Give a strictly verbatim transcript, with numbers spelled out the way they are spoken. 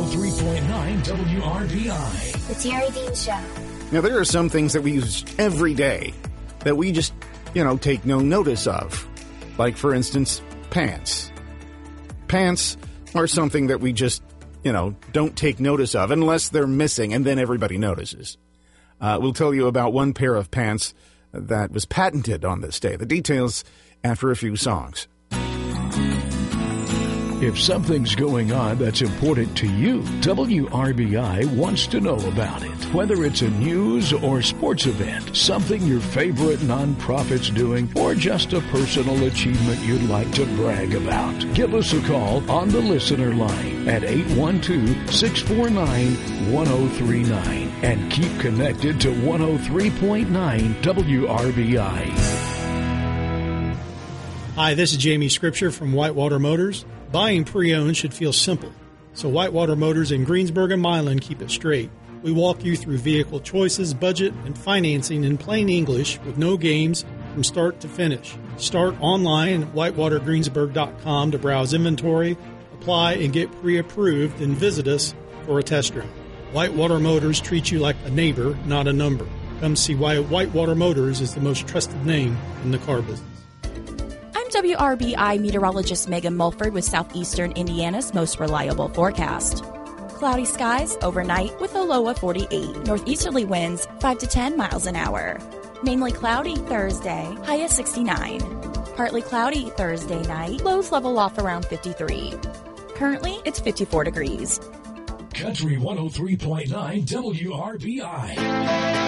oh three point nine W R B I. The Terry Dean Show. Now, there are some things that we use every day that we just, you know, take no notice of. Like, for instance, pants. Pants are something that we just, you know, don't take notice of unless they're missing, and then everybody notices. Uh, we'll tell you about one pair of pants that was patented on this day. The details after a few songs. If something's going on that's important to you, W R B I wants to know about it. Whether it's a news or sports event, something your favorite nonprofit's doing, or just a personal achievement you'd like to brag about. Give us a call on the listener line at eight one two, six four nine, one oh three nine and keep connected to one oh three point nine W R B I. Hi, this is Jamie Scripture from Whitewater Motors. Buying pre-owned should feel simple, so Whitewater Motors in Greensburg and Milan keep it straight. We walk you through vehicle choices, budget, and financing in plain English with no games from start to finish. Start online at whitewater greensburg dot com to browse inventory, apply, and get pre-approved, then visit us for a test drive. Whitewater Motors treats you like a neighbor, not a number. Come see why Whitewater Motors is the most trusted name in the car business. W R B I meteorologist Megan Mulford with Southeastern Indiana's most reliable forecast. Cloudy skies overnight with a low of forty-eight. Northeasterly winds five to ten miles an hour. Mainly cloudy Thursday, high of sixty-nine. Partly cloudy Thursday night, lows level off around fifty-three. Currently, it's fifty-four degrees. Country one oh three point nine W R B I.